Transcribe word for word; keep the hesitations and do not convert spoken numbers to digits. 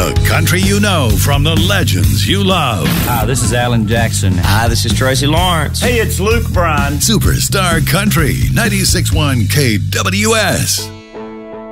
The country you know from the legends you love. Hi, this is Alan Jackson. Hi, this is Tracy Lawrence. Hey, it's Luke Bryan. Superstar Country, ninety-six point one K W S.